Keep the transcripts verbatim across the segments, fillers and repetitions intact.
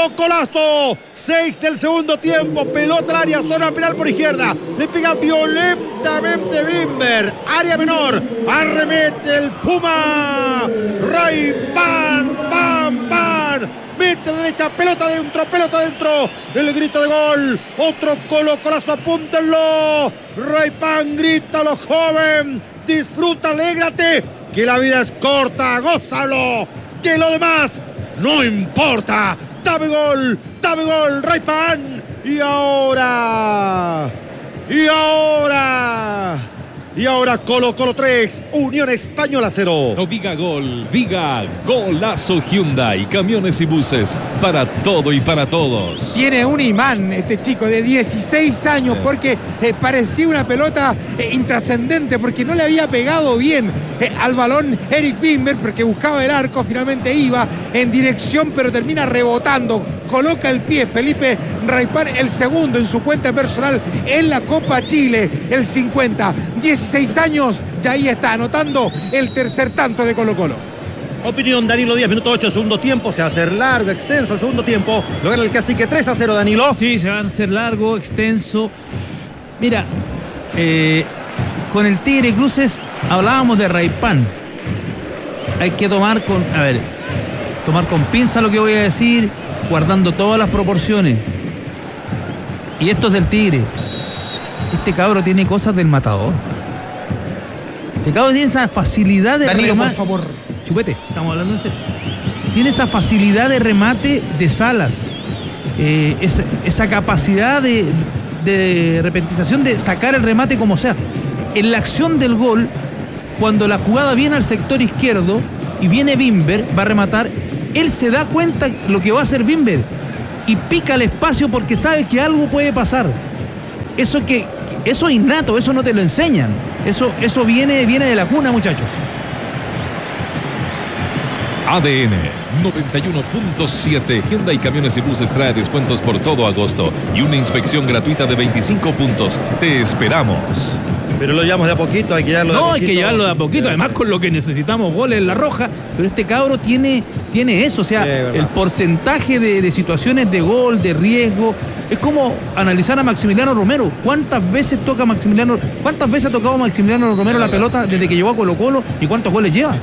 Colocolazo. seis del segundo tiempo. Pelota al área, zona penal por izquierda. Le pega violentamente Bimber. Área menor. Arremete el Puma. Raipan, pam, pam. Mete derecha, pelota adentro, pelota adentro. El grito de gol. Otro Colocolazo, apúntenlo. Raipan grita a los jóvenes. Disfruta, alégrate. Que la vida es corta, gózalo. Que lo demás no importa. Dame gol, dame gol, Raipan. Y ahora. Y ahora. Y ahora Colo Colo tres, Unión Española cero. No diga gol, diga golazo. Hyundai, camiones y buses, para todo y para todos. Tiene un imán este chico de dieciséis años, porque eh, parecía una pelota eh, intrascendente, porque no le había pegado bien eh, al balón Eric Bimber, porque buscaba el arco, finalmente iba en dirección, pero termina rebotando. Coloca el pie Felipe Raipan, el segundo en su cuenta personal en la Copa Chile, el cincuenta. dieciséis años, ya ahí está anotando el tercer tanto de Colo Colo. Opinión, Danilo Díaz, minuto ocho, segundo tiempo. Se va a hacer largo, extenso el segundo tiempo. Logra el cacique tres a cero, Danilo. Sí, se va a hacer largo, extenso. Mira, eh, con el Tigre Cruces hablábamos de Raipan. Hay que tomar con, a ver, tomar con pinza lo que voy a decir, guardando todas las proporciones. Y esto es del Tigre. Este cabro tiene cosas del Matador. Este cabro tiene esa facilidad de Danilo, remate. por favor. Chupete, estamos hablando en serio. Tiene esa facilidad de remate de Salas. Eh, esa, esa capacidad de, de repentización de sacar el remate como sea. En la acción del gol, cuando la jugada viene al sector izquierdo y viene Bimber, va a rematar, él se da cuenta lo que va a hacer Bimber y pica el espacio porque sabe que algo puede pasar. Eso que eso es innato, eso no te lo enseñan. Eso, eso viene, viene de la cuna, muchachos. A D N noventa y uno punto siete. Hyundai Camiones y Buses trae descuentos por todo agosto y una inspección gratuita de veinticinco puntos. Te esperamos. Pero lo llevamos de a poquito, hay que llevarlo de a No, poquito. hay que llevarlo de a poquito, además con lo que necesitamos, goles en la roja, pero este cabro tiene, tiene eso, o sea, Sí, el porcentaje de, de situaciones de gol, de riesgo, es como analizar a Maximiliano Romero. ¿Cuántas veces toca Maximiliano, cuántas veces ha tocado Maximiliano Romero la pelota desde que llegó a Colo Colo y cuántos goles lleva?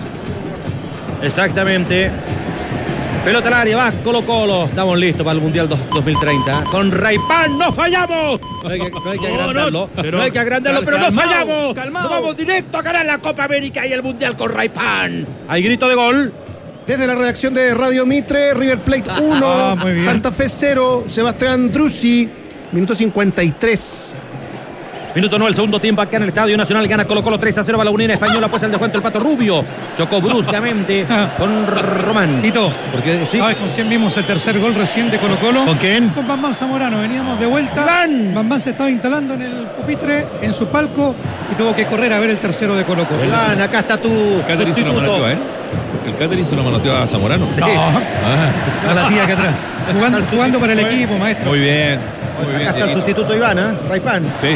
Exactamente. Pelota al área, va Colo Colo. Estamos listos para el Mundial dos mil treinta. Con Raipan no fallamos. No hay que, no hay que No, agrandarlo. no, pero- no hay que agrandarlo, pero no calmao, fallamos. calmao. Nos vamos directo a ganar la Copa América y el Mundial con Raipan. Hay grito de gol. Desde la redacción de Radio Mitre, River Plate uno, Ah, muy bien. Santa Fe cero, Sebastián Druzzi, minuto cincuenta y tres. Minuto nueve, el segundo tiempo acá en el Estadio Nacional. Gana Colo Colo tres a cero para la Unión Española. Pues el descuento el Pato Rubio. Chocó bruscamente con Román. Tito, Porque sí. ¿sabes con quién vimos el tercer gol recién de Colo Colo? ¿Con quién? Con Bambam Zamorano. Veníamos de vuelta. ¡Van! Bambam se estaba instalando en el pupitre, en su palco, y tuvo que correr a ver el tercero de Colo Colo. Van, acá está tu Catherine se lo sustituto. manoteó, ¿eh? El Catherine se lo manoteó a Zamorano. Sí. No, Ah, a la tía acá atrás. Jugando, Está el jugando para el sustituto, equipo, maestro. muy bien. Muy bien, Acá está el Dieguito. sustituto Iván, ¿eh? Raipan. Sí.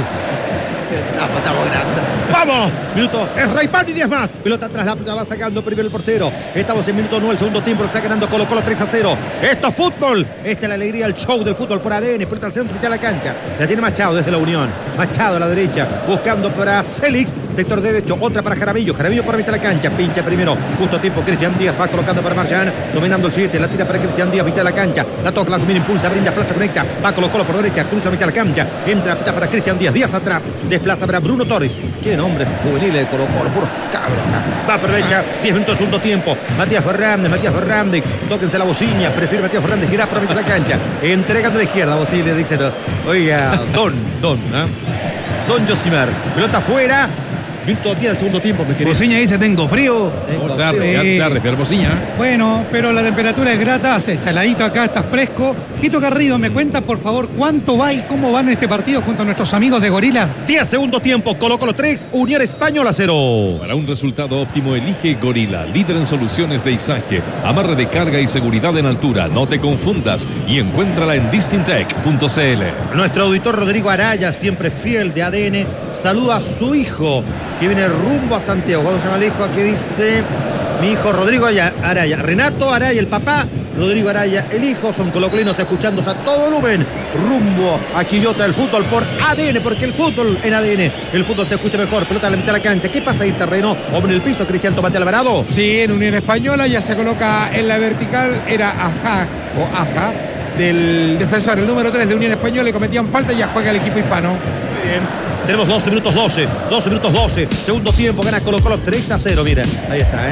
Ah, pues estamos grandes. ¡Vamos! Minuto. Es Raipan y diez más. Pelota atrás, la va sacando primero el portero. Estamos en minuto nueve, el segundo tiempo. Lo está ganando Colo Colo tres a cero. Esto es fútbol. Esta es la alegría, el show del fútbol por A D N. Pelota al centro, mitad de la cancha. La tiene Machado desde la Unión. Machado a la derecha. Buscando para Célix. Sector derecho. Otra para Jaramillo. Jaramillo por mitad de la cancha. Pincha primero. Justo tiempo. Cristian Díaz va colocando para Marchán. Dominando el siete. La tira para Cristian Díaz, mitad de la cancha. La toca, la domina, impulsa, brinda, plaza, conecta. Va Colo Colo por derecha. Cruza mitad de la cancha. Entra, pita para Cristian Díaz. Díaz atrás. Desplaza para Bruno Torres. Qué nombre juvenil de Colo Colo. Puros cabros acá. Va por derecha. diez minutos, segundo tiempo. Matías Fernández. Matías Fernández. Tóquense la bocina. Prefiere Matías Fernández girar por mitad de la cancha. Entregando a la izquierda. Bocina le dice, no, oiga, Don, Don, ¿eh? Don Josimar. Pelota afuera. Minuto diez del segundo tiempo, me querés. Bociña dice, tengo frío. Tengo Ya, frío. ya, ya refiere Bociña. Bueno, pero la temperatura es grata, hace está heladito acá, está fresco. Tito Garrido, ¿me cuenta por favor cuánto va y cómo van en este partido junto a nuestros amigos de Gorila? diez segundo tiempo, Colo Colo tres, Unión Española cero. Para un resultado óptimo, elige Gorila, líder en soluciones de izaje, amarre de carga y seguridad en altura. No te confundas y encuéntrala en distintec punto c l. Nuestro auditor Rodrigo Araya, siempre fiel de A D N, saluda a su hijo que viene rumbo a Santiago. Vamos a llama al hijo, aquí dice Mi hijo Rodrigo Araya. Renato Araya, el papá. Rodrigo Araya, el hijo. Son colocolinos escuchándose a todo volumen. Rumbo a Quillota del fútbol por A D N, porque el fútbol en A D N. El fútbol se escucha mejor. Pelota a la mitad de la cancha. ¿Qué pasa ahí el terreno? Hombre en el piso, Cristian Tomate Alvarado. Sí, en Unión Española ya se coloca en la vertical. Era Ajá o Aja del defensor, el número tres de Unión Española. Le cometían falta y ya juega el equipo hispano. Muy bien. Tenemos doce minutos doce. doce minutos doce. Segundo tiempo. Gana Colo Colo tres a cero. Mira, ahí está, ¿eh?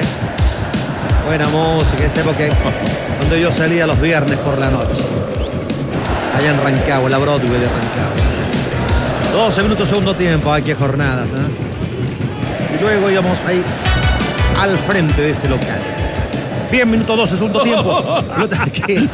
Buena música, esa época cuando yo salía los viernes por la noche. Allá en Rancagua, la Broadway de Rancagua. doce minutos segundo tiempo, aquí qué jornadas, ¿eh? Y luego íbamos ahí al frente de ese local. Bien, minuto doce, segundo tiempo. Pelota que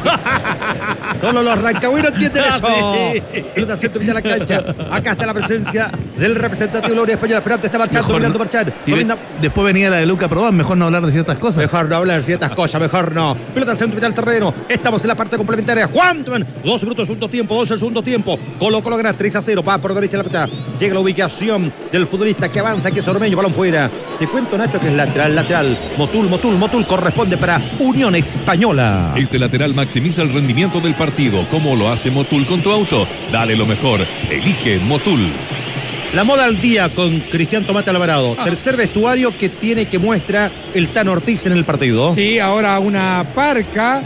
solo los rancagüinos entienden eso. Pelota centro de la cancha. Acá está la presencia del representativo de la Unión Española. Pero antes está marchando, Mejor mirando no. marchar. Y ve- después venía la de Luca Prodan, mejor no hablar de ciertas cosas. Mejor no hablar ciertas cosas, mejor no. Pelota al centro del terreno. Estamos en la parte complementaria. Juanman, dos minutos segundo tiempo, dos el segundo tiempo. Colo Colo gana tres a cero. Va por derecha la pelota. Llega la ubicación del futbolista que avanza, que es Ormeño. Balón fuera. Te cuento, Nacho, que es lateral, lateral. Motul, Motul, Motul corresponde para Unión Española. Este lateral maximiza el rendimiento del partido, como lo hace Motul con tu auto. Dale lo mejor. Elige Motul. La moda al día con Cristian Tomate Alvarado. Ah. Tercer vestuario que tiene que muestra el Tano Ortiz en el partido. Sí, ahora una parca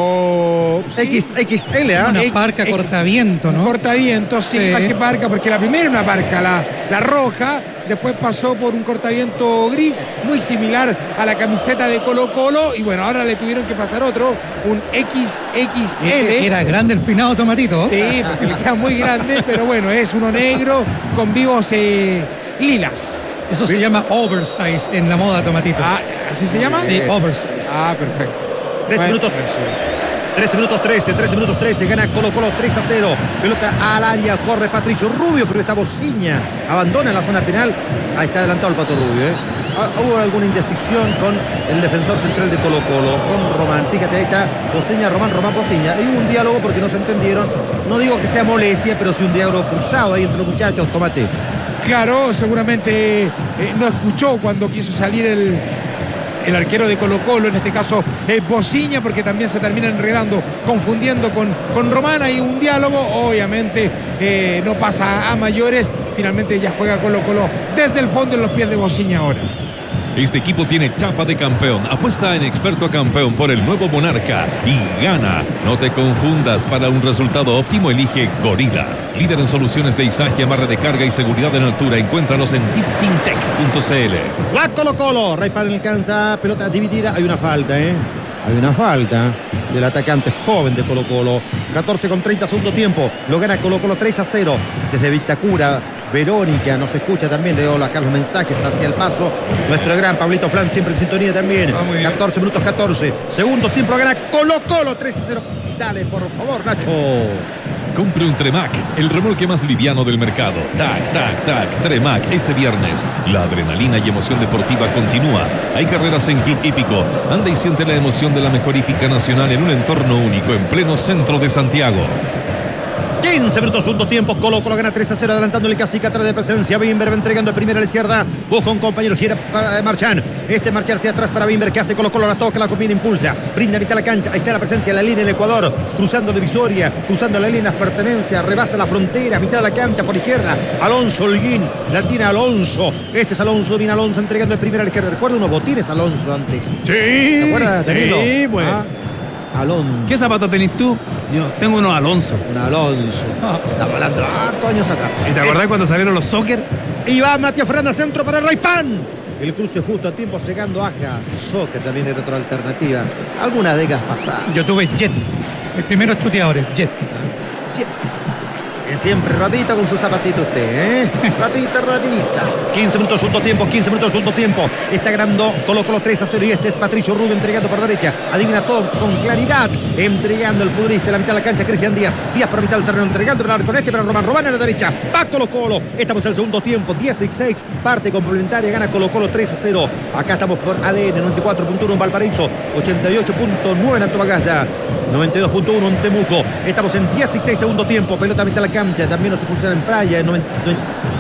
o sí, X, X L, ¿ah? Una X- parca X- cortaviento, ¿no? cortaviento, sí, Sí. más que parca, porque la primera era una parca, la, la roja, después pasó por un cortaviento gris, muy similar a la camiseta de Colo Colo, y bueno, ahora le tuvieron que pasar otro, un X X L. Era grande el finado Tomatito. Sí, porque le queda muy grande, pero bueno, es uno negro con vivos eh, lilas. Eso se llama oversize en la moda Tomatito. Ah, ¿así se llama? Sí, oversize. Ah, perfecto. Trece Bueno, minutos. sí. trece minutos trece, trece minutos trece, gana Colo Colo tres a cero. Pelota al área, corre Patricio Rubio, pero está Bociña. Abandona la zona penal. Ahí está adelantado el Pato Rubio, ¿eh? Ah, hubo alguna indecisión con el defensor central de Colo Colo, con Román. Fíjate, ahí está Bociña, Román, Román, Bociña. Hay un diálogo porque no se entendieron. No digo que sea molestia, pero sí un diálogo cruzado ahí entre los muchachos. Tomate. Claro, seguramente eh, no escuchó cuando quiso salir el, el arquero de Colo Colo, en este caso eh, Bociña, porque también se termina enredando, confundiendo con, con Román. Hay un diálogo, obviamente eh, no pasa a mayores, finalmente ya juega Colo Colo desde el fondo en los pies de Bociña ahora. Este equipo tiene chapa de campeón. Apuesta en Experto Campeón por el nuevo Monarca y gana. No te confundas. Para un resultado óptimo, elige Gorila. Líder en soluciones de izaje, amarre de carga y seguridad en altura. Encuéntralos en distintec punto c l. Va Colo Colo. Raypan alcanza. Pelota dividida. Hay una falta, ¿eh? Hay una falta del atacante joven de Colo Colo. catorce con treinta, segundo tiempo. Lo gana Colo Colo tres a cero. Desde Vitacura, Verónica nos escucha también. Le doy acá los mensajes hacia el paso. Nuestro gran Pablito Flan siempre en sintonía también. Ah, muy bien. catorce minutos catorce. Segundo tiempo lo gana Colo Colo tres a cero. Dale, por favor, Nacho. Compre un Tremac, el remolque más liviano del mercado. Tac, tac, tac, Tremac. Este viernes, la adrenalina y emoción deportiva continúa. Hay carreras en Club Hípico. Anda y siente la emoción de la mejor hípica nacional en un entorno único en pleno centro de Santiago. quince minutos, segundo tiempo. Colo Colo gana tres a cero, adelantando el Cacique atrás de presencia. Bimber va entregando de primera a la izquierda. Busca un compañero, gira para Marchán. Este Marchán hacia atrás para Bimber, que hace Colo Colo, la toca, la combina, impulsa. Brinda a mitad de la cancha. Ahí está la presencia de la línea del Ecuador. Cruzando la divisoria, cruzando la línea de pertenencia. Rebasa la frontera, mitad de la cancha por izquierda. Alonso Holguín, la tiene Alonso. Este es Alonso, viene Alonso entregando de primera a la izquierda. Recuerda unos botines Alonso antes. Sí. ¿Te acuerdas, Danilo? Sí, pues. Ah, Alonso. ¿Qué zapatos tenés tú? Yo tengo unos Alonso. Un Alonso. Está volando hartos años atrás. ¿Y te acordás cuando salieron los soccer? Y va Matías Fernández, centro para Raypan. El cruce justo a tiempo, cegando Aja. Soccer también era otra alternativa. Algunas décadas pasadas. Yo tuve Jet. Mis primeros chuteadores, Jet. Jet. Que siempre ratito con su zapatito usted, ¿eh? Ratita, ratita. quince minutos, segundo tiempo, quince minutos, segundo tiempo. Está ganando Colo Colo tres a cero y este es Patricio Rubio entregando por derecha. Adivina todo con claridad. Entregando el futbolista en la mitad de la cancha, Cristian Díaz. Díaz por la mitad del terreno, entregando el arco con este para Román. Román a la derecha. Va Colo Colo. Estamos en el segundo tiempo, diez a seis. Parte complementaria, gana Colo Colo tres a cero. Acá estamos por A D N noventa y cuatro punto uno en Valparaíso, ochenta y ocho punto nueve en Antofagasta, noventa y dos punto uno en Temuco. Estamos en diez a seis, segundo tiempo. Pelota a mitad de la cancha. También nos expulsaron en Playa. En noventa,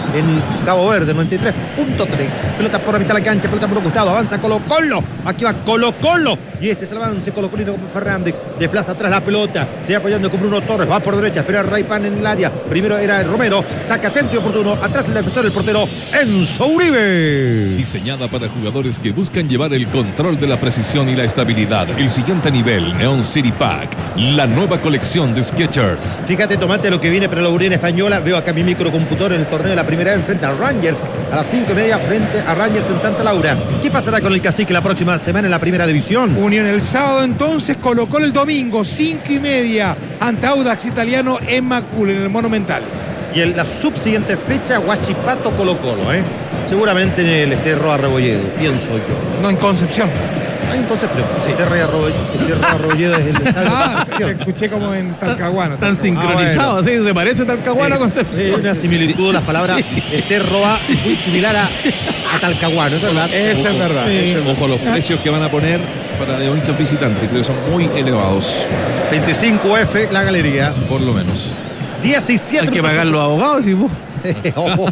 en Cabo Verde, noventa y tres punto tres. Pelota por la mitad de la cancha, pelota por un costado, avanza Colo Colo. Aquí va Colo Colo. Y este es el avance Colo Colino con Fernández. Desplaza atrás la pelota. Se va apoyando con Bruno Torres. Va por derecha, espera Raypan en el área. Primero era el Romero. Saca atento y oportuno. Atrás el defensor, el portero Enzo Uribe. Diseñada para jugadores que buscan llevar el control de la precisión y la estabilidad. El siguiente nivel, Neon City Pack. La nueva colección de Skechers. Fíjate, Tomate, lo que viene para la Unión Española. Veo acá mi microcomputador en el torneo de la primera vez frente a Rangers. A las cinco y media frente a Rangers en Santa Laura. ¿Qué pasará con el Cacique la próxima semana en la primera división? Unión el sábado, entonces colocó el domingo, cinco y media, ante Audax Italiano en Macul, en el Monumental. Y en la subsiguiente fecha, Huachipato Colo Colo, ¿eh? Seguramente en el Esterro Arrebolledo, pienso yo. No, en Concepción. Ah, en Concepción. Sí. Esterro Arrebolledo es el estadio. Ah, te escuché como en Talcahuano. Tan sincronizado, Ah, sí, se parece Talcahuano a Concepción. Sí, una similitud, las palabras Esterroa muy similar a, a Talcahuano, ¿es verdad? Eso es verdad. Sí. Eso es verdad. Ojo a los precios que van a poner para los hinchas visitantes, creo que son muy elevados, veinticinco F la galería. por lo menos. diecisiete. Hay que pagar los abogados y vos. Oh.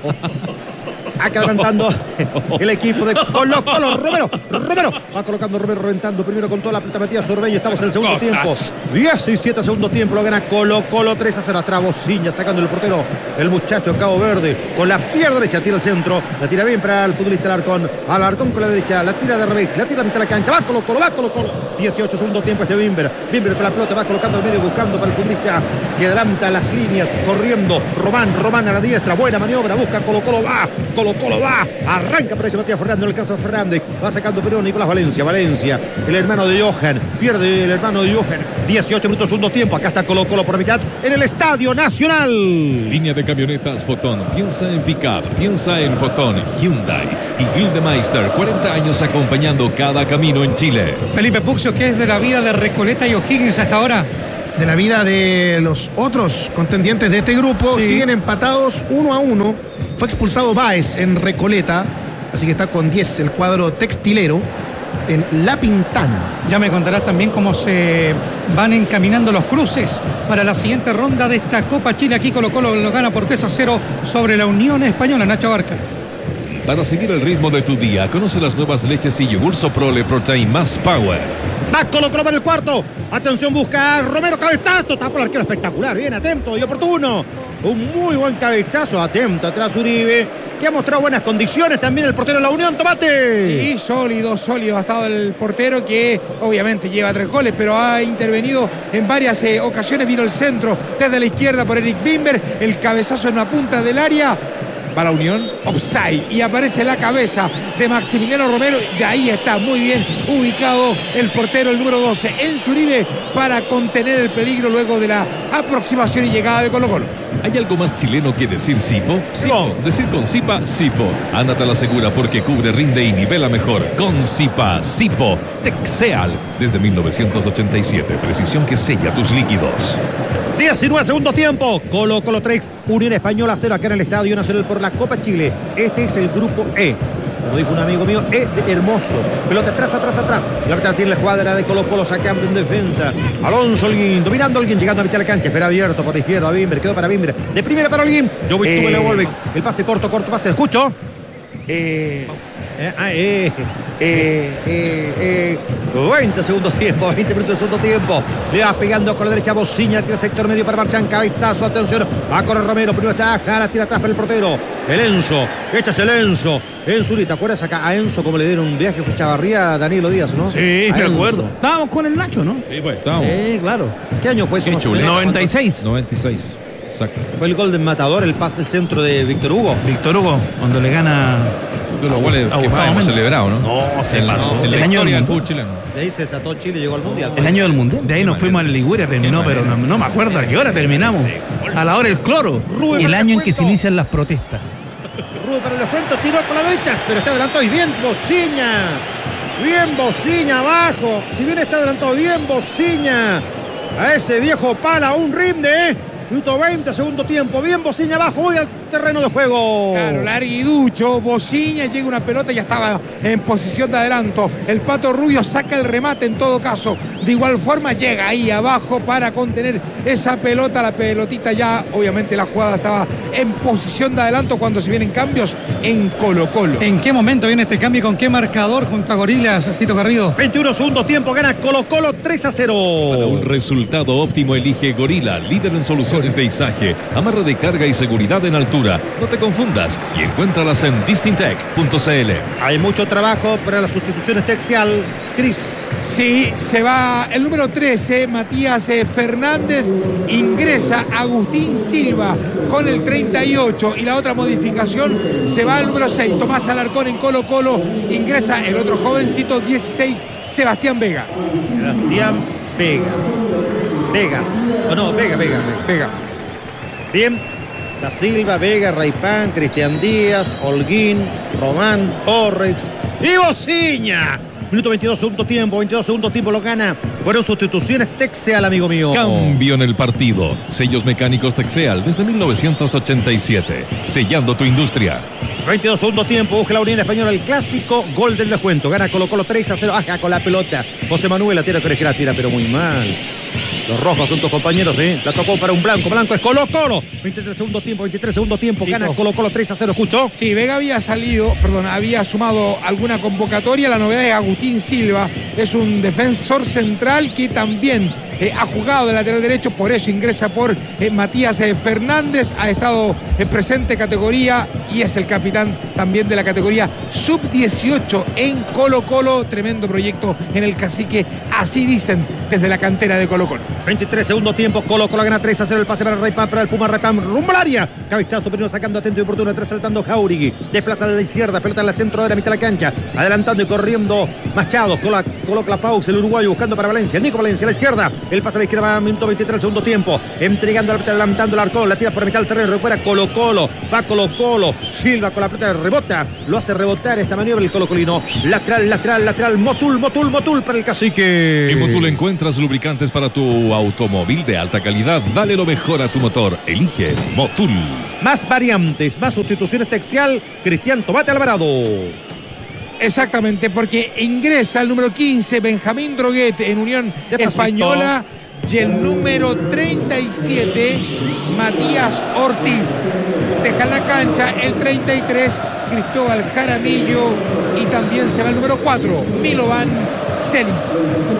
Acá levantando el equipo de Colo Colo. Romero, Romero. Va colocando Romero, reventando primero con toda la pelota metida Sorbeño. Estamos en el segundo tiempo. diecisiete segundo tiempo. Lo gana Colo Colo tres a cero. Atrás Bociña sacando el portero. El muchacho Cabo Verde con la pierna derecha. Tira el centro. La tira bien para el futbolista Alarcón. Alarcón con la derecha. La tira de revés. La tira a mitad de la cancha. Va Colo Colo. Va Colo Colo. dieciocho segundo tiempo este Bimber. Bimber con la pelota. Va colocando al medio buscando para el futbolista que adelanta las líneas. Corriendo. Román. Román a la diestra. Buena maniobra. Busca Colo Colo. Va. Colo Colo va, arranca por eso Matías Fernández, el caso de Fernández, va sacando pero Nicolás Valencia, Valencia, el hermano de Johan, pierde el hermano de Johan, dieciocho minutos segundo tiempo, acá está Colo Colo por la mitad, en el Estadio Nacional. Línea de camionetas Fotón, piensa en pick-up, piensa en Fotón, Hyundai y Gildemeister, cuarenta años acompañando cada camino en Chile. Felipe Puccio, ¿qué es de la vida de Recoleta y O'Higgins hasta ahora? De la vida de los otros contendientes de este grupo, Sí. siguen empatados uno a uno. Fue expulsado Báez en Recoleta, así que está con diez el cuadro textilero en La Pintana. Ya me contarás también cómo se van encaminando los cruces para la siguiente ronda de esta Copa Chile. Aquí Colo Colo lo gana por tres a cero sobre la Unión Española. Nacho Barca. Para seguir el ritmo de tu día, conoce las nuevas leches y yogur Soprole Protein más Power. Va Colo Colo para el cuarto. Atención, busca a Romero, cabezazo. Está por el arquero espectacular. Bien, atento y oportuno. Un muy buen cabezazo. Atento atrás Uribe, que ha mostrado buenas condiciones. También el portero de la Unión, Tomate. Y sólido, sólido ha estado el portero, que obviamente lleva tres goles, pero ha intervenido en varias eh, ocasiones. Vino el centro desde la izquierda por Eric Bimber. El cabezazo en la punta del área. Va la Unión, offside, y aparece la cabeza de Maximiliano Romero, y ahí está muy bien ubicado el portero, el número doce, Enzo Uribe, para contener el peligro luego de la aproximación y llegada de Colo Colo. ¿Hay algo más chileno que decir Sipo? Sipo. Decir con Sipa, Sipo. Ándate a la segura porque cubre, rinde y nivela mejor. Con Sipa, Sipo. Texeal. Desde mil novecientos ochenta y siete. Precisión que sella tus líquidos. diecinueve segundo tiempo. Colo Colo tres, Unión Española cero acá en el Estadio Nacional por la Copa Chile. Este es el grupo E. Como dijo un amigo mío, E de Hermoso. Pelota atrás, atrás, atrás. La pelota tiene la jugada de Colo Colo sacando en defensa. Alonso Holguín, dominando Holguín, llegando a mitad de la cancha. Espera abierto por la izquierda. Bimber, quedó para Bimber. De primera para Holguín. Yo voy Eh. a Wolvex. El pase corto, corto pase. ¿Escucho? Eh, Eh, ah, eh, eh, eh, eh, veinte segundos tiempo, veinte minutos de segundo tiempo. Le va pegando con la derecha Bociña, tira sector medio para Marchán, cabezazo, atención. Va a correr Romero, primero está Jala, tira atrás para el portero. El Enzo, este es el Enzo. Enzo, ¿te acuerdas acá a Enzo como le dieron un viaje? Fue Chavarría a Danilo Díaz, ¿no? Sí, A me Enzo. acuerdo. Estábamos con el Nacho, ¿no? Sí, pues, estamos. Sí, claro. ¿Qué año fue eso? Qué más o menos? chuleta. noventa y seis. noventa y seis. Exacto. Fue el gol del Matador, el pase, el centro de Víctor Hugo. Víctor Hugo, cuando le gana. De los goles a que Gustavo más hemos Méndez. celebrado, ¿no? No, se en la, pasó. en la El año historia del del fútbol chileno. De ahí se desató Chile y llegó al Mundial. El año del Mundial. De ahí nos Qué fuimos a la manera. Liguria, terminó, Qué pero no, manera. no me acuerdo a qué hora terminamos. A la hora del cloro. Rubén El para año el en que se descuento. inician las protestas. Rubén para el descuento, tiró con la derecha, pero está adelantado y bien Bociña. Bien Bociña abajo. Si bien está adelantado, bien Bociña. A ese viejo pala, un rinde, ¿eh? Minuto veinte, segundo tiempo. Bien Bociña abajo. Voy al terreno de juego. Claro, larguiducho, Bociña, llega una pelota y ya estaba en posición de adelanto. El Pato Rubio saca el remate en todo caso. De igual forma llega ahí abajo para contener esa pelota. La pelotita ya, obviamente la jugada estaba en posición de adelanto cuando se vienen cambios en Colo-Colo. ¿En qué momento viene este cambio y con qué marcador junto a Gorilas, Tito Garrido? veintiuno segundo tiempo, gana Colo-Colo tres a cero. Para un resultado óptimo elige Gorila, líder en soluciones de izaje, amarre de carga y seguridad en altura. No te confundas y encuéntralas en distintec punto c l. Hay mucho trabajo para las sustituciones Texal. Cris. Sí, se va el número trece, Matías eh, Fernández, ingresa Agustín Silva con el treinta y ocho y la otra modificación se va al número seis, Tomás Alarcón en Colo-Colo, ingresa el otro jovencito, dieciséis, Sebastián Vega. Sebastián Vega. Vegas. O no, Vega, Vega, Vega. Vega. Bien. Da Silva, Vega, Raipán, Cristian Díaz, Holguín, Román, Torres y Bociña. Minuto veintidós, segundo tiempo, veintidós segundo tiempo lo gana. Fueron sustituciones Texeal, amigo mío. Cambio en el partido. Sellos mecánicos Texeal desde mil novecientos ochenta y siete. Sellando tu industria. veintidós segundo tiempo, busca la Unión Española el clásico gol del descuento. Gana Colo-Colo tres a cero. Ajá, con la pelota. José Manuel la tira, crees que la tira, pero muy mal. Los rojos son tus compañeros, ¿eh? La tocó para un blanco. Blanco es Colo-Colo. veintitrés segundo tiempo, veintitrés segundo tiempo. Gana Colo-Colo tres a cero. ¿Escuchó? Sí, Vega había salido, perdón, había sumado alguna convocatoria. La novedad es Agustín Silva. Es un defensor central que también eh, ha jugado de lateral derecho. Por eso ingresa por eh, Matías eh, Fernández. Ha estado eh, presente categoría y es el capitán también de la categoría sub dieciocho en Colo-Colo. Tremendo proyecto en el Cacique. Así dicen desde la cantera de Colo-Colo. veintitrés segundo tiempo, Colo-Colo gana tres a cero. El pase para Raipán, para el Puma Raipán, rumbo al área. Cabezazo primero sacando atento y oportuno, atrás saltando Jauregui. Desplaza a la izquierda, pelota en la centro de la mitad de la cancha. Adelantando y corriendo Machado. Coloca, coloca la pausa el uruguayo buscando para Valencia. Nico Valencia a la izquierda. El pase a la izquierda va a minuto veintitrés segundo tiempo. Entregando la pelota, adelantando el arcón. La tira por la mitad del terreno. Recupera Colo-Colo. Va Colo-Colo. Silva con la pelota, rebota. Lo hace rebotar esta maniobra el colocolino. Lateral, lateral, lateral. Motul, Motul, Motul para el Cacique. En Motul encuentras lubricantes para tu automóvil de alta calidad. Dale lo mejor a tu motor. Elige Motul. Más variantes, más sustituciones Texeal. Cristian Tomate Alvarado. Exactamente, porque ingresa el número quince, Benjamín Droguet en Unión Despacito. Española. Y el número treinta y siete, Matías Ortiz. Deja la cancha el treinta y tres, Cristóbal Jaramillo. Y también se va el número cuatro, Milovan Celis.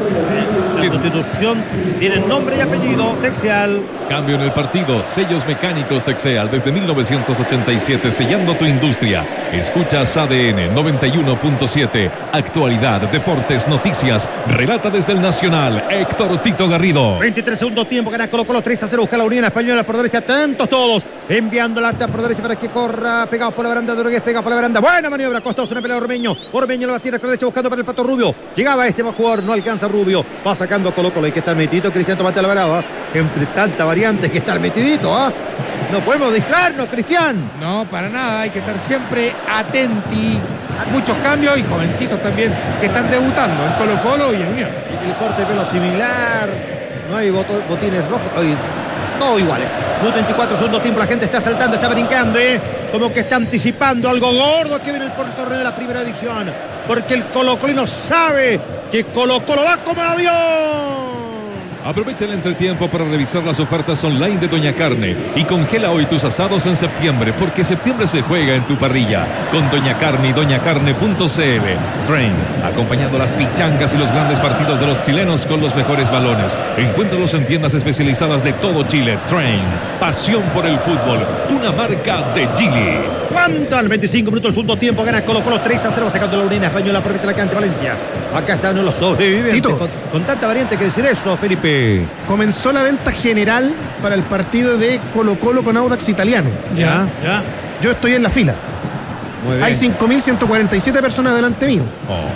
La sustitución tiene nombre y apellido Texeal. Cambio en el partido. Sellos mecánicos Texeal desde mil novecientos ochenta y siete. Sellando tu industria. Escuchas A D N noventa y uno punto siete. Actualidad, deportes, noticias. Relata desde el Nacional Héctor Tito Garrido. veintitrés segundo tiempo, gana Colo-Colo tres a cero. Busca la Unión Española por derecha. Atentos todos. Enviando la por derecha para que corra. Pegado por la baranda. Drogués pegado por la baranda. Buena maniobra. Costosa una pelea de Ormeño. Ormeño lo va a tirar con la derecha buscando para el Pato Rubio. Llegaba este jugador. No alcanza Rubio. Va sacando Colo-Colo. Hay que estar metidito. Cristian Tomate Alvarado. ¿eh? Entre tanta variante que estar metidito. ¿eh? No podemos distraernos, Cristian. No, para nada. Hay que estar siempre atenti. Hay muchos cambios y jovencitos también que están debutando en Colo-Colo y en Unión. El corte de pelo similar. No hay boto, botines rojos. Hoy todos iguales. Minuto veinticuatro, segundo tiempo. La gente está saltando, está brincando, ¿eh? Como que está anticipando algo gordo que viene el torneo de la primera edición. Porque el colocolino sabe que Colo-Colo va como avión. Aprovecha el entretiempo para revisar las ofertas online de Doña Carne y congela hoy tus asados en septiembre, porque septiembre se juega en tu parrilla con Doña Carne y doña carne punto c l. Train, acompañando las pichangas y los grandes partidos de los chilenos con los mejores balones. Encuéntralos en tiendas especializadas de todo Chile. Train, pasión por el fútbol, una marca de Gili. ¿Cuánto? Al veinticinco minutos del segundo tiempo gana Colo-Colo tres a cero, sacando la Unión Española por la cancha Valencia. Acá están los sobrevivientes. Con, con tanta variante que decir eso, Felipe. Comenzó la venta general para el partido de Colo-Colo con Audax Italiano. Ya, ya. Yo estoy en la fila. Muy bien. Hay cinco mil ciento cuarenta y siete personas delante mío.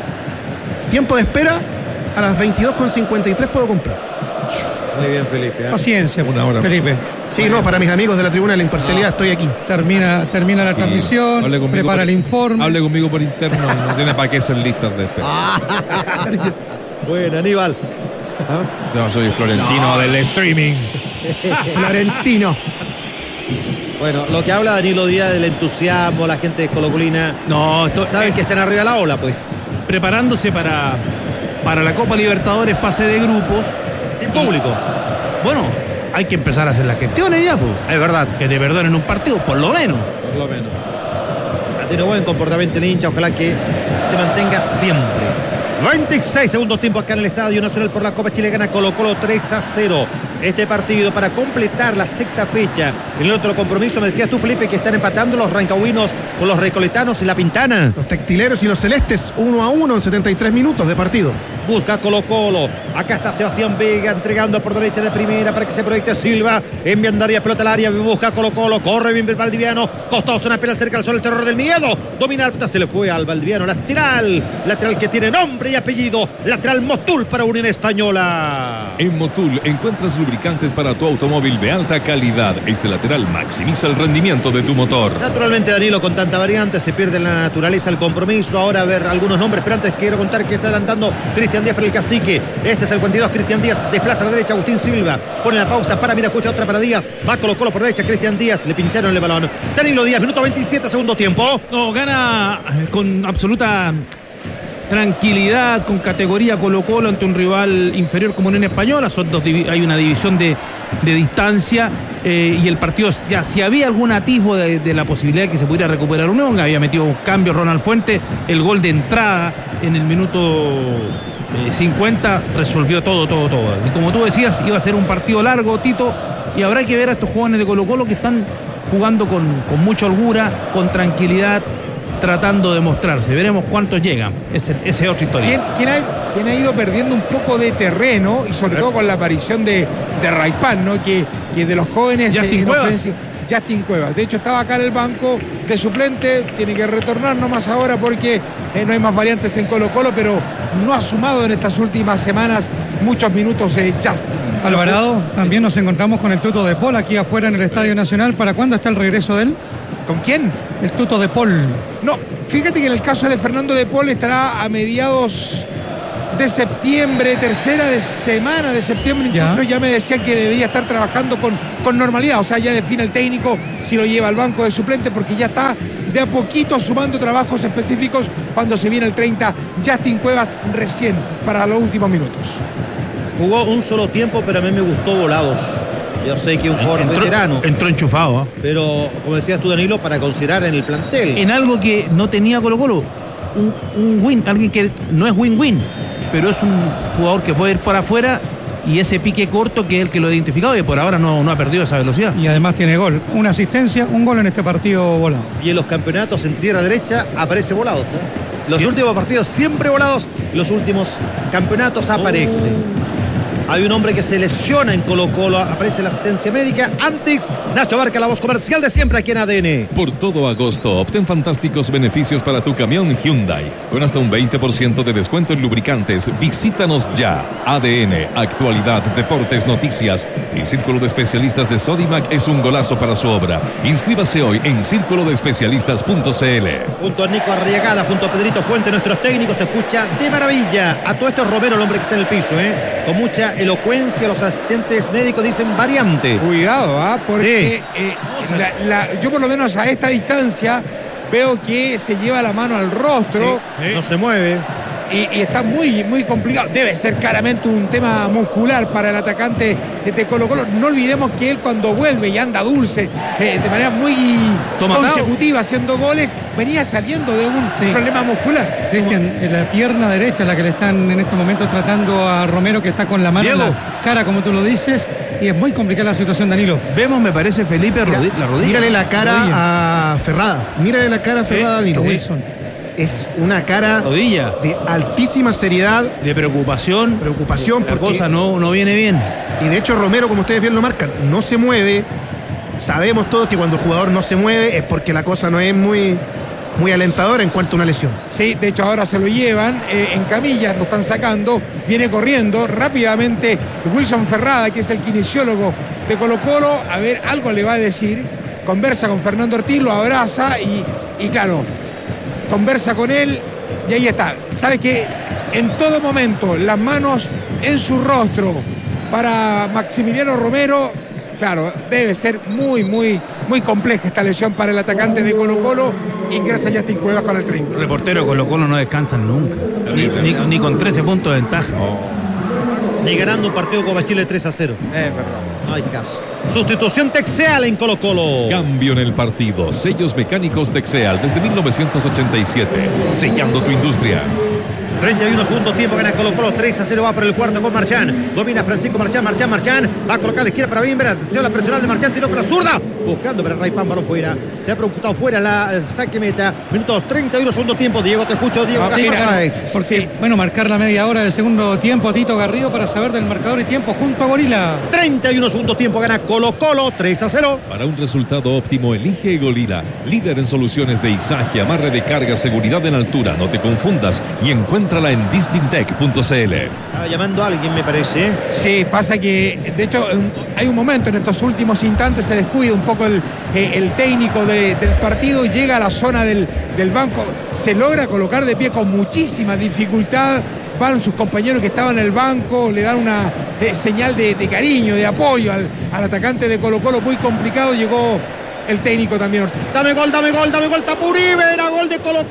Oh. Tiempo de espera, a las veintidós con cincuenta y tres puedo comprar. Muy bien, Felipe. ¿eh? Paciencia, Una hora. Felipe. Sí, no, para mis amigos de la tribuna de la imparcialidad, estoy aquí. Termina, termina la transmisión, Hable conmigo prepara por- el informe. Hable conmigo por interno, no tiene para qué ser listas de espera. Bueno, Aníbal. Yo soy Florentino del streaming. Florentino. Bueno, lo que habla Danilo Díaz del entusiasmo, la gente de Colocolina. No, esto, Saben eh, que están arriba de la ola, pues. preparándose para, para la Copa Libertadores fase de grupos. Sin público. Bueno, hay que empezar a hacer las gestiones ya, pues. Es verdad. Que te perdonen un partido, por lo menos. Por lo menos. Ha tenido buen comportamiento el hincha, ojalá que se mantenga siempre. veintiséis segundos tiempo acá en el Estadio Nacional por la Copa Chile. Gana Colo Colo tres a cero. Este partido para completar la sexta fecha. En el otro compromiso me decías tú, Felipe, que están empatando los rancagüinos con los recoletanos y la Pintana. Los tectileros y los celestes uno a uno en setenta y tres minutos de partido. Busca Colo Colo. Acá está Sebastián Vega entregando por derecha de primera para que se proyecte Silva. Enviando área, pelota al área. Busca Colo Colo. Corre bien Valdiviano. Costoso, una pelota cerca al sol. El terror del miedo. Domina la pelota. Se le fue al Valdiviano. Lateral. Lateral que tiene nombre y apellido. Lateral Motul para Unión Española. En Motul encuentras lubricantes para tu automóvil de alta calidad. Este lateral maximiza el rendimiento de tu motor. Naturalmente, Danilo, con tanta variante se pierde la naturaleza el compromiso. Ahora a ver algunos nombres, pero antes quiero contar que está adelantando Cristian Díaz para el Cacique. Este es el cuarenta y dos. Cristian Díaz desplaza a la derecha. Agustín Silva pone la pausa para, mira, escucha otra para Díaz. Va Colo Colo por derecha. Cristian Díaz, le pincharon el balón. Danilo Díaz, minuto veintisiete, segundo tiempo. No, gana con absoluta tranquilidad, con categoría Colo Colo ante un rival inferior como Unión Española. Son dos, hay una división de, de distancia eh, y el partido, ya si había algún atisbo de, de la posibilidad de que se pudiera recuperar Unión, había metido un cambio Ronald Fuentes, el gol de entrada en el minuto eh, cincuenta resolvió todo, todo, todo. Y como tú decías, iba a ser un partido largo, Tito, y habrá que ver a estos jóvenes de Colo Colo que están jugando con, con mucha holgura, con tranquilidad, tratando de mostrarse. Veremos cuántos llegan. Esa es otra historia. ¿Quién, quién, ha, quién ha ido perdiendo un poco de terreno y sobre todo con la aparición de, de Raipán, ¿no? Que, que de los jóvenes Justin en Cuevas. ofensiva. Justin Cuevas. De hecho, estaba acá en el banco de suplente. Tiene que retornar nomás ahora porque eh, no hay más variantes en Colo Colo, pero no ha sumado en estas últimas semanas muchos minutos eh, Justin. Alvarado, también nos encontramos con el Tuto de Paul aquí afuera en el Estadio Nacional. ¿Para cuándo está el regreso de él? ¿Con quién? El Tuto de Paul. No, fíjate que en el caso de Fernando de Paul estará a mediados de septiembre, tercera de semana de septiembre, incluso ya, ya me decían que debería estar trabajando con, con normalidad, o sea, ya define el técnico si lo lleva al banco de suplente, porque ya está de a poquito sumando trabajos específicos cuando se viene el treinta. Justin Cuevas recién para los últimos minutos. Jugó un solo tiempo, pero a mí me gustó Volados. Yo sé que es un jugador entró, veterano. Entró enchufado, ¿eh? Pero, como decías tú, Danilo, para considerar en el plantel. En algo que no tenía Colo Colo. Un, un win, alguien que no es win-win, pero es un jugador que puede ir para afuera y ese pique corto que es el que lo ha identificado y por ahora no, no ha perdido esa velocidad. Y además tiene gol. Una asistencia, un gol en este partido Volado. Y en los campeonatos en tierra derecha aparece Volados, ¿eh? Los Sí. últimos partidos siempre Volados, los últimos campeonatos aparece. Oh. Hay un hombre que se lesiona en Colo Colo, aparece la asistencia médica. Antix, Nacho Barca, la voz comercial de siempre aquí en A D N. Por todo agosto, obtén fantásticos beneficios para tu camión Hyundai. Con hasta un veinte por ciento de descuento en lubricantes. Visítanos ya. A D N, actualidad, deportes, noticias. El Círculo de Especialistas de Sodimac es un golazo para su obra. Inscríbase hoy en círculo de especialistas punto c l. Junto a Nico Arriagada, junto a Pedrito Fuente, nuestros técnicos, se escucha de maravilla. A todo esto es Romero, el hombre que está en el piso, ¿eh? Con mucha elocuencia, los asistentes médicos dicen variante. Cuidado, ¿ah? Porque Sí. eh, la- la- yo por lo menos a esta distancia veo que se lleva la mano al rostro. Sí, no se mueve. Y, y está muy, muy complicado. Debe ser claramente un tema muscular para el atacante de Colo Colo. No olvidemos que él cuando vuelve y anda dulce, eh, de manera muy Tomatado. consecutiva haciendo goles, venía saliendo de un Sí. problema muscular. Cristian, en la pierna derecha la que le están en este momento tratando a Romero, que está con la mano en Diego. la cara, como tú lo dices, y es muy complicada la situación, Danilo. Vemos, me parece, Felipe, Mira, rodi- la rodilla. mírale la cara Rodilla. a Ferrada. Mírale la cara a Ferrada, Danilo. Wilson. Es una cara Rodilla. de altísima seriedad, De preocupación. preocupación, La porque cosa no, no viene bien. y de hecho Romero, como ustedes bien lo marcan, no se mueve. Sabemos todos que cuando el jugador no se mueve es porque la cosa no es muy, muy alentadora en cuanto a una lesión. Sí, de hecho ahora se lo llevan eh, en camillas, lo están sacando, viene corriendo rápidamente Wilson Ferrada, que es el kinesiólogo de Colo Colo, a ver, algo le va a decir, conversa con Fernando Ortiz, lo abraza y, y claro, conversa con él y ahí está. Sabe que en todo momento las manos en su rostro para Maximiliano Romero, claro, debe ser muy, muy muy compleja esta lesión para el atacante de Colo Colo. Ingresa Justin Cuevas con el treinta. Reportero Colo Colo no descansan nunca. Ni, ni, ni con trece puntos de ventaja. Ni ganando un partido Copa Chile tres a cero. Es verdad. No hay caso. Sustitución Texeal en Colo Colo. Cambio en el partido. Sellos mecánicos Texeal desde mil novecientos ochenta y siete. Sellando tu industria. treinta y uno segundo tiempo, gana Colo Colo, tres a cero, va por el cuarto con Marchán, domina Francisco Marchán, Marchán, Marchán, va a colocar a la izquierda para Bimber, atención la personal de Marchán, tiró con la zurda, buscando para Raypan, balón fuera, se ha preocupado fuera la eh, saque meta, minutos treinta y uno segundo tiempo, Diego, te escucho, Diego Ah, sí, Castor claro, Páez. porque, bueno, marcar la media hora del segundo tiempo, Tito Garrido, para saber del marcador y tiempo junto a Gorila. treinta y uno segundo tiempo, gana Colo Colo, tres a cero. Para un resultado óptimo, elige Gorila, líder en soluciones de izaje, amarre de carga, seguridad en altura. No te confundas y encuéntrala en distintec punto c l. Estaba llamando a alguien, me parece. Sí, pasa que, de hecho, hay un momento en estos últimos instantes, se descuida un poco el, eh, el técnico de, del partido, llega a la zona del, del banco, se logra colocar de pie con muchísima dificultad, van sus compañeros que estaban en el banco, le dan una eh, señal de, de cariño, de apoyo al, al atacante de Colo Colo, muy complicado, llegó el técnico también Ortiz. Dame gol, dame gol, dame gol, Tapuribe, era gol de Colo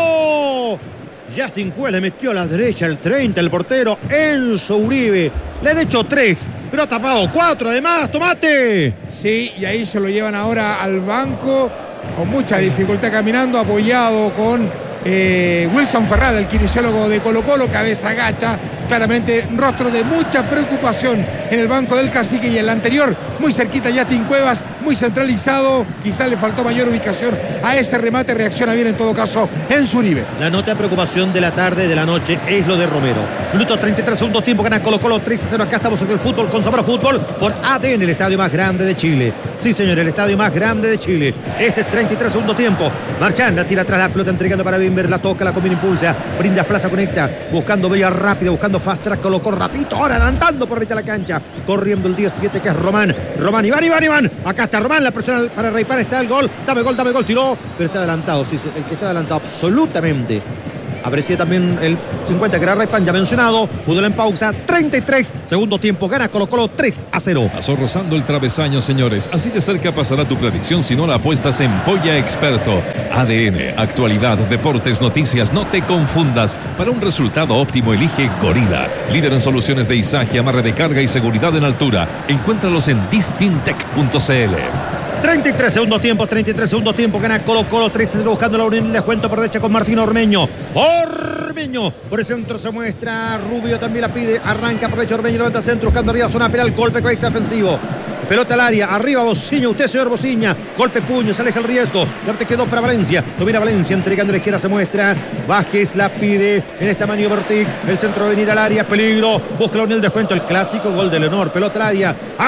Colo. Justin Cuevas le metió a la derecha el treinta, el portero Enzo Uribe. Le han hecho tres, pero ha tapado cuatro además, tomate. Sí, y ahí se lo llevan ahora al banco con mucha dificultad caminando, apoyado con eh, Wilson Ferrada, el kinesiólogo de Colo Colo, cabeza agacha, claramente rostro de mucha preocupación en el banco del Cacique, y el anterior muy cerquita Justin Cuevas, muy centralizado, quizás le faltó mayor ubicación a ese remate, reacciona bien en todo caso en Uribe. La nota de preocupación de la tarde, de la noche, es lo de Romero. Minuto treinta y tres, segundo tiempo, gana Colo Colo tres a cero. Acá estamos en el fútbol con sabor a fútbol por A D N, el estadio más grande de Chile. Sí, señor, el estadio más grande de Chile. Este es treinta y tres, segundo tiempo. Marchán la tira atrás, la pelota entregando para Bimber, la toca, la combina, impulsa, brinda, plaza, conecta, buscando bella rápida, buscando fast track, colocó rapidito, ahora adelantando por mitad de la cancha, corriendo el diecisiete que es Román. Román, Iván, Iván, Iván. Acá está Román, la presión para Raypan, está el gol. Dame gol, dame gol, tiró, pero está adelantado, sí, el que está adelantado absolutamente. Aparecía también el cincuenta que era Raypan, ya mencionado. Fútbol en pausa, treinta y tres, segundo tiempo, gana Colo Colo tres a cero. Pasó rozando el travesaño, señores. Así de cerca pasará tu predicción si no la apuestas en Polla Experto. A D N, actualidad, deportes, noticias, no te confundas. Para un resultado óptimo, elige Gorila, líder en soluciones de izaje, amarre de carga y seguridad en altura. Encuéntralos en distintec punto c l. treinta y tres segundo tiempo, treinta y tres segundo tiempo, gana Colo Colo tres a cero, buscando la unión, el descuento por derecha con Martín Ormeño. Ormeño, por el centro se muestra, Rubio también la pide, arranca por derecha Ormeño, levanta el centro, buscando arriba, zona penal, golpe con ex ofensivo. Pelota al área, arriba Bociña, usted señor Bociña, golpe puño, se aleja el riesgo, te quedó para Valencia, domina Valencia, entregando a la izquierda se muestra, Vázquez la pide en esta maniobra Ortiz, el centro va a venir al área, peligro, busca la unión, el descuento, el clásico gol de Leonor, pelota al área.